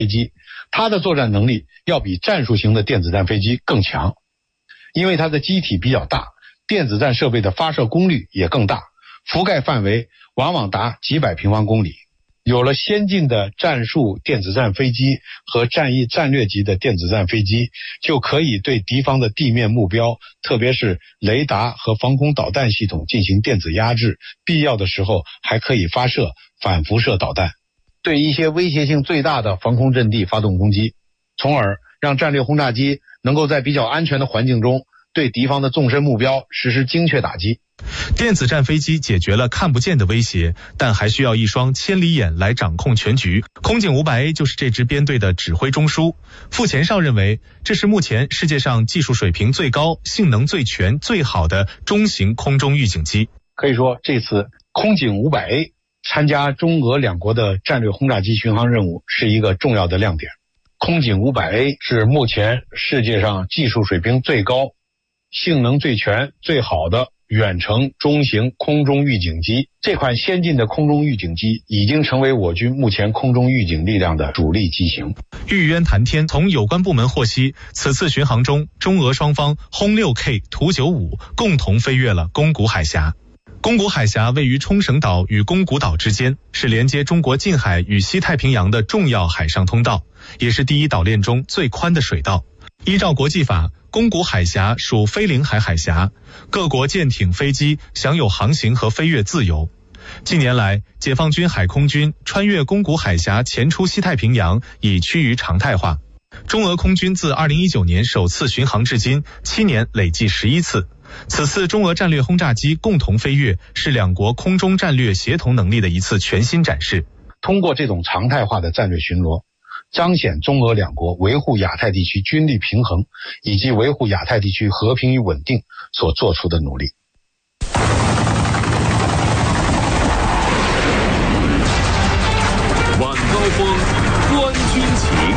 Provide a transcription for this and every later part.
飞机，它的作战能力要比战术型的电子战飞机更强，因为它的机体比较大，电子战设备的发射功率也更大，覆盖范围往往达几百平方公里。有了先进的战术电子战飞机和战役战略级的电子战飞机，就可以对敌方的地面目标，特别是雷达和防空导弹系统进行电子压制，必要的时候还可以发射反辐射导弹，对一些威胁性最大的防空阵地发动攻击，从而让战略轰炸机能够在比较安全的环境中对敌方的纵深目标实施精确打击。 电子战飞机解决了看不见的威胁，但还需要一双千里眼来掌控全局。空警 500A 就是这支编队的指挥中枢。傅前哨认为，这是目前世界上技术水平最高、性能最全、最好的中型空中预警机。 可以说，这次空警 500A 参加中俄两国的战略轰炸机巡航任务是一个重要的亮点。空警 500A 是目前世界上技术水平最高、性能最全、最好的远程中型空中预警机。这款先进的空中预警机已经成为我军目前空中预警力量的主力机型。 玉渊谈天从有关部门获悉，此次巡航中，中俄双方轰 6K 图95共同飞越了宫古海峡。宫古海峡位于冲绳岛与宫古岛之间，是连接中国近海与西太平洋的重要海上通道，也是第一岛链中最宽的水道。依照国际法，宫古海峡属非领海海峡，各国舰艇、飞机享有航行和飞越自由。近年来，解放军海空军穿越宫古海峡前出西太平洋已趋于常态化。中俄空军自2019年首次巡航至今，7年累计11次。此次中俄战略轰炸机共同飞越，是两国空中战略协同能力的一次全新展示。 通过这种常态化的战略巡逻，彰显中俄两国维护亚太地区军力平衡以及维护亚太地区和平与稳定所做出的努力。 晚高峰，观军情。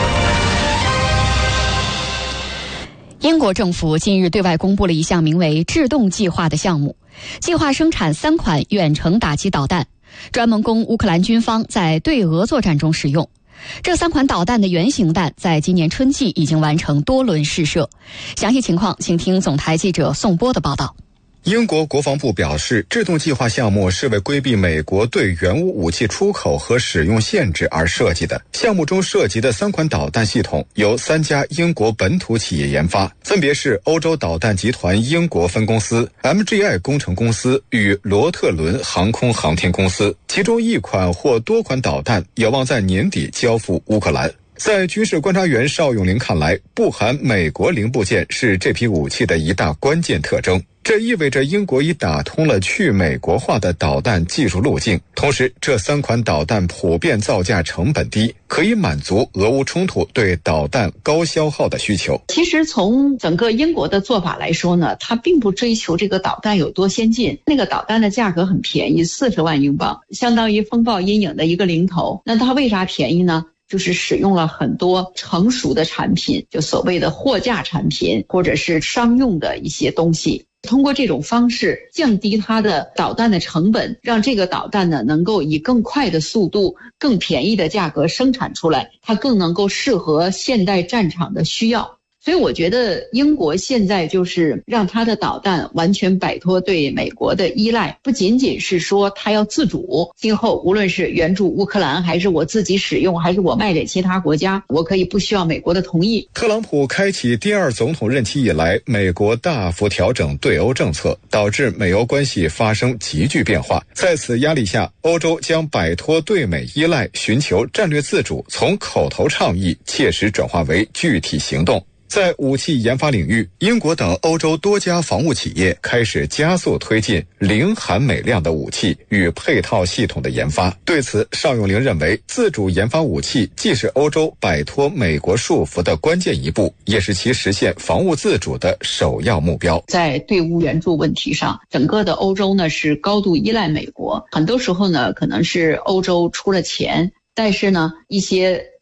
英国政府近日对外公布了一项名为制动计划的项目，计划生产3款远程打击导弹，专门供乌克兰军方在对俄作战中使用。这3款导弹的原型弹在今年春季已经完成多轮试射。详细情况请听总台记者宋波的报道。 英国国防部表示，制动计划项目是为规避美国对原武武器出口和使用限制而设计的。项目中涉及的3款导弹系统由3家英国本土企业研发，分别是欧洲导弹集团英国分公司、MGI 工程公司与罗特伦航空航天公司。其中1款或多款导弹有望在年底交付乌克兰。在军事观察员邵永林看来，不含美国零部件是这批武器的一大关键特征。这意味着英国已打通了去美国化的导弹技术路径，同时这3款导弹普遍造价成本低，可以满足俄乌冲突对导弹高消耗的需求。 其实从整个英国的做法来说呢，它并不追求这个导弹有多先进，那个导弹的价格很便宜，40万英镑，相当于风暴阴影的一个零头。那它为啥便宜呢？就是使用了很多成熟的产品，就所谓的货架产品或者是商用的一些东西，通过这种方式降低它的导弹的成本，让这个导弹呢能够以更快的速度、更便宜的价格生产出来，它更能够适合现代战场的需要。所以我觉得英国现在就是让它的导弹完全摆脱对美国的依赖，不仅仅是说它要自主，今后无论是援助乌克兰，还是我自己使用，还是我卖给其他国家，我可以不需要美国的同意。 特朗普开启第2总统任期以来，美国大幅调整对欧政策，导致美欧关系发生急剧变化。在此压力下，欧洲将摆脱对美依赖，寻求战略自主，从口头倡议切实转化为具体行动。在武器研发领域，英国等欧洲多家防务企业开始加速推进零含美量的武器与配套系统的研发。对此，邵永龄认为，自主研发武器既是欧洲摆脱美国束缚的关键一步，也是其实现防务自主的首要目标。 在对乌援助问题上，整个的欧洲呢是高度依赖美国，很多时候呢可能是欧洲出了钱，但是呢一些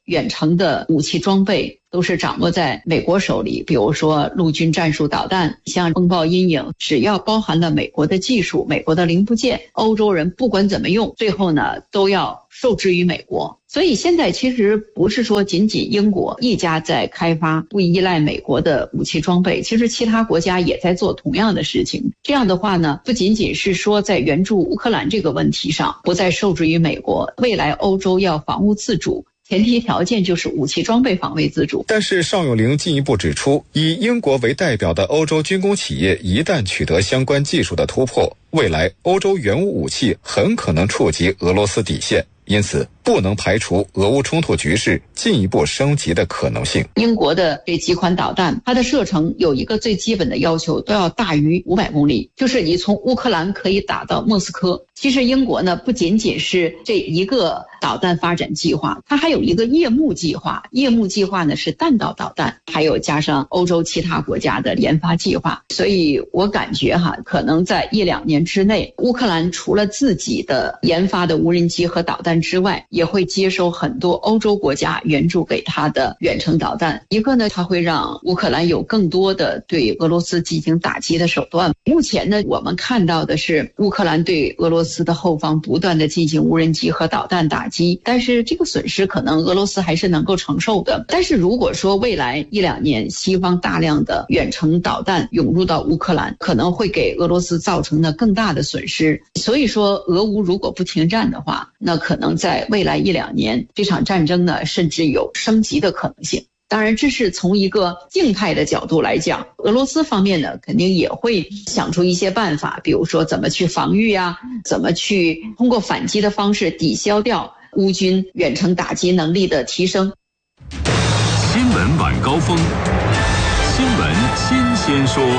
远程的武器装备都是掌握在美国手里，比如说陆军战术导弹，像风暴阴影，只要包含了美国的技术、美国的零部件，欧洲人不管怎么用，最后呢都要受制于美国。所以现在其实不是说仅仅英国一家在开发，不依赖美国的武器装备，其实其他国家也在做同样的事情。这样的话呢，不仅仅是说在援助乌克兰这个问题上不再受制于美国，未来欧洲要防务自主，前提条件就是武器装备防卫自主。 但是尚永龄进一步指出，以英国为代表的欧洲军工企业一旦取得相关技术的突破，未来欧洲原武武器很可能触及俄罗斯底线，因此不能排除俄乌冲突局势进一步升级的可能性。 英国的这几款导弹，它的射程有一个最基本的要求，都要大于500公里，就是你从乌克兰可以打到莫斯科。其实英国呢，不仅仅是这一个导弹发展计划，它还有一个夜幕计划。夜幕计划呢是弹道导弹，还有加上欧洲其他国家的研发计划。所以我感觉可能在1-2年之内，乌克兰除了自己的研发的无人机和导弹之外，也会接收很多欧洲国家援助给它的远程导弹。一个呢，它会让乌克兰有更多的对俄罗斯进行打击的手段。目前呢，我们看到的是乌克兰对俄罗斯的后方不断的进行无人机和导弹打击，但是这个损失可能俄罗斯还是能够承受的。但是如果说未来1-2年西方大量的远程导弹涌入到乌克兰，可能会给俄罗斯造成的更大的损失。所以说俄乌如果不停战的话，那可能在未来1-2年这场战争呢，甚至有升级的可能性。当然这是从一个静态的角度来讲，俄罗斯方面呢肯定也会想出一些办法，比如说怎么去防御啊，怎么去通过反击的方式抵消掉乌军远程打击能力的提升。 新闻晚高峰，新闻新鲜说。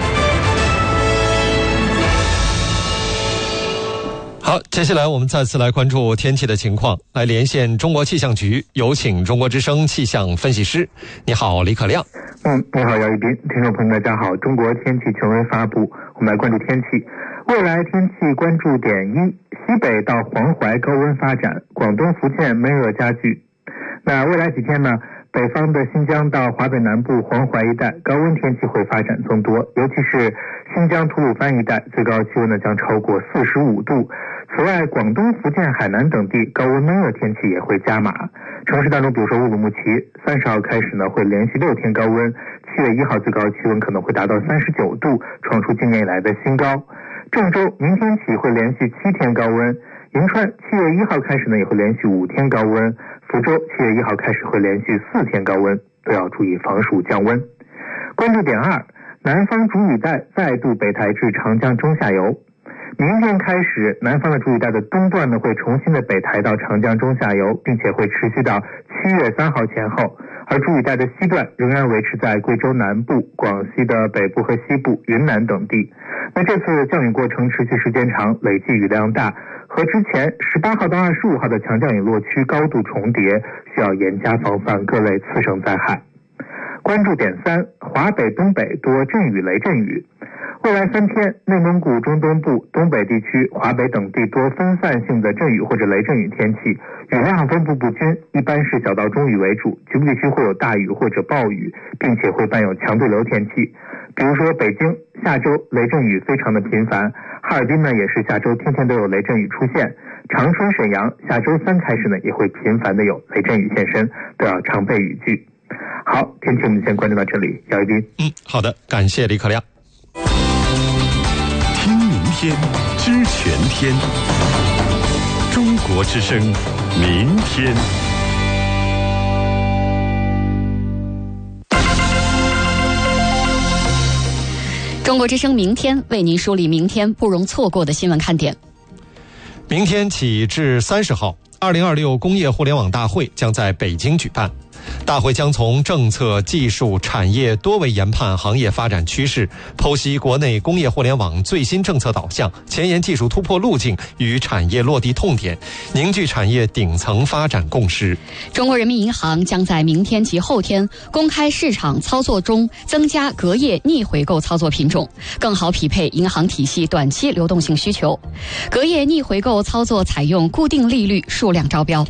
好，接下来我们再次来关注天气的情况，来连线中国气象局，有请中国之声气象分析师。你好，李可亮。 你好，姚一斌。听众朋友大家好，中国天气权威发布，我们来关注天气。未来天气关注点1，西北到黄淮高温发展，广东福建闷热加剧。那未来几天呢，北方的新疆到华北南部黄淮一带高温天气会发展增多，尤其是新疆吐鲁番一带最高气温呢将超过45度。此外，广东、福建、海南等地高温闷热天气也会加码。城市当中，比如说乌鲁木齐，30号开始呢会连续6天高温，7月1号最高气温可能会达到39度，创出今年以来的新高。郑州明天起会连续7天高温，银川7月1号开始呢也会连续5天高温，福州7月1号开始会连续4天高温，都要注意防暑降温。关注点2，南方主雨带再度北抬至长江中下游。明天开始，南方的主雨带的东段呢会重新的北抬到长江中下游，并且会持续到7月3号前后，而主雨带的西段仍然维持在贵州南部、广西的北部和西部、云南等地。那这次降雨过程持续时间长，累计雨量大，和之前18号到25号的强降雨落区高度重叠，需要严加防范各类次生灾害。关注点3，华北、东北多阵雨、雷阵雨。未来3天，内蒙古中东部、东北地区、华北等地多分散性的阵雨或者雷阵雨天气，雨量分布不均，一般是小到中雨为主，局部地区会有大雨或者暴雨，并且会伴有强对流天气。比如说北京下周雷阵雨非常的频繁，哈尔滨呢也是下周天天都有雷阵雨出现，长春、沈阳下周3开始呢也会频繁的有雷阵雨现身，都要常备雨具。好，天气我们先关注到这里，姚一斌。 好的，感谢李可亮。 听明天，知全天。中国之声，明天。 中国之声明天为您梳理明天不容错过的新闻看点。 明天起至30号，2026工业互联网大会将在北京举办。大会将从政策、技术、产业多维研判行业发展趋势，剖析国内工业互联网最新政策导向、前沿技术突破路径与产业落地痛点，凝聚产业顶层发展共识。 中国人民银行将在明天及后天公开市场操作中增加隔夜逆回购操作品种，更好匹配银行体系短期流动性需求。隔夜逆回购操作采用固定利率数量招标。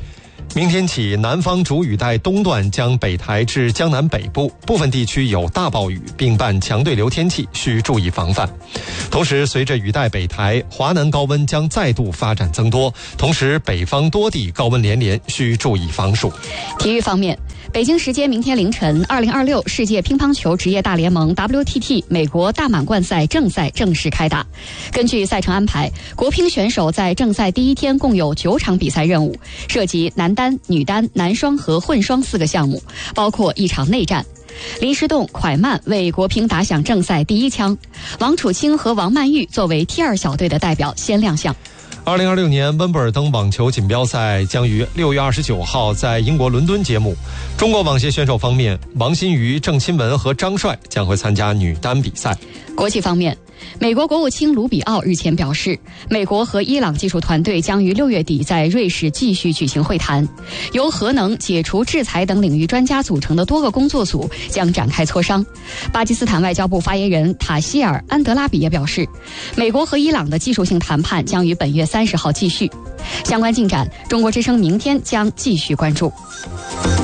明天起，南方主雨带东段将北抬至江南北部，部分地区有大暴雨，并伴强对流天气，需注意防范。同时，随着雨带北抬，华南高温将再度发展增多，同时北方多地高温连连，需注意防暑。 体育方面，北京时间明天凌晨，2026世界乒乓球职业大联盟 WTT 美国大满贯赛正赛正式开打。根据赛程安排，国乒选手在正赛第一天共有9场比赛任务，涉及男单、女单、男双和混双4个项目，包括1场内战。林诗栋、蒯曼为国乒打响正赛第一枪，王楚钦和王曼玉作为 T2 小队的代表先亮相。 2026年温布尔登网球锦标赛将于6月29号在英国伦敦揭幕。中国网协选手方面，王欣瑜、郑钦文和张帅将会参加女单比赛。 国际方面，美国国务卿卢比奥日前表示，美国和伊朗技术团队将于6月底在瑞士继续举行会谈，由核能、解除制裁等领域专家组成的多个工作组将展开磋商。巴基斯坦外交部发言人塔希尔·安德拉比也表示，美国和伊朗的技术性谈判将于本月30号继续。相关进展，中国之声明天将继续关注。